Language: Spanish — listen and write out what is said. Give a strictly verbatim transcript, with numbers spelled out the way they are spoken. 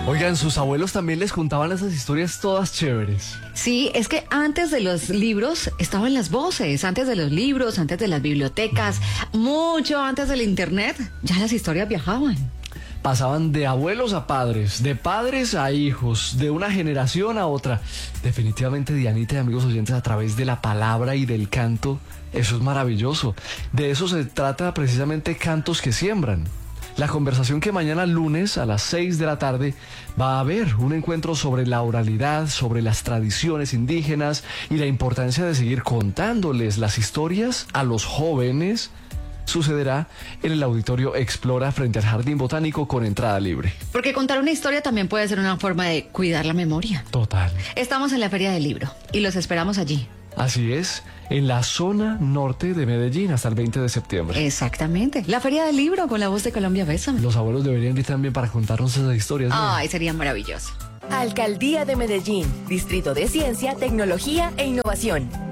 Oigan, sus abuelos también les contaban esas historias todas chéveres. Sí, es que antes de los libros estaban las voces, antes de los libros, antes de las bibliotecas, mucho antes del internet, ya las historias viajaban. Pasaban de abuelos a padres, de padres a hijos, de una generación a otra. Definitivamente, Dianita y amigos oyentes, a través de la palabra y del canto, eso es maravilloso. De eso se trata precisamente Cantos que Siembran. La conversación que mañana lunes a las seis de la tarde va a haber un encuentro sobre la oralidad, sobre las tradiciones indígenas y la importancia de seguir contándoles las historias a los jóvenes. Sucederá en el Auditorio Explora frente al Jardín Botánico con entrada libre. Porque contar una historia también puede ser una forma de cuidar la memoria. Total. Estamos en la Feria del Libro y los esperamos allí. Así es, en la zona norte de Medellín hasta el veinte de septiembre. Exactamente, la Feria del Libro con la voz de Colombia Bésame. Los abuelos deberían ir también para contarnos esas historias, ¿no? Ay, sería maravilloso. Alcaldía de Medellín, Distrito de Ciencia, Tecnología e Innovación.